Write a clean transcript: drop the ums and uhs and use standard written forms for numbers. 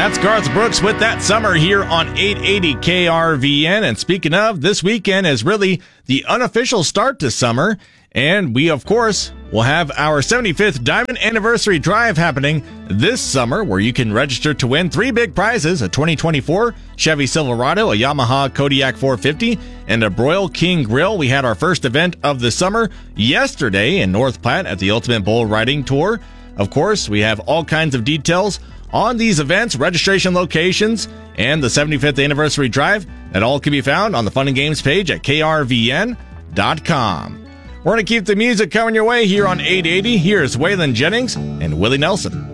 That's Garth Brooks with That Summer here on 880 KRVN. And speaking of, this weekend is really the unofficial start to summer. And we, of course, will have our 75th Diamond Anniversary Drive happening this summer, where you can register to win 3 big prizes: a 2024 Chevy Silverado, a Yamaha Kodiak 450, and a Broil King Grill. We had our first event of the summer yesterday in North Platte at the Ultimate Bull Riding Tour. Of course, we have all kinds of details on these events, registration locations, and the 75th Anniversary Drive. That all can be found on the Fun and Games page at krvn.com. We're going to keep the music coming your way here on 880. Here's Waylon Jennings and Willie Nelson.